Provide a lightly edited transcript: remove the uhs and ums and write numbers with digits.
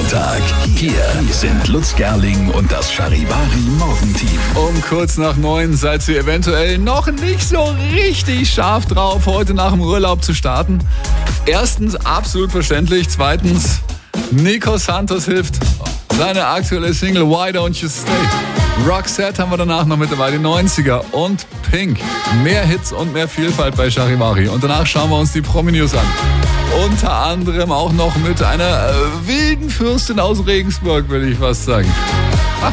Montag. Hier sind Lutz Gerling und das Charivari Morgenteam. Um kurz nach 9 seid ihr eventuell noch nicht so richtig scharf drauf, heute nach dem Urlaub zu starten. Erstens, absolut verständlich. Zweitens, Nico Santos hilft. Seine aktuelle Single Why Don't You Stay. Roxette haben wir danach noch mit dabei, die 90er. Und Pink. Mehr Hits und mehr Vielfalt bei Charivari. Und danach schauen wir uns die Promi-News an. Unter anderem auch noch mit einer wilden Fürstin aus Regensburg, will ich fast sagen.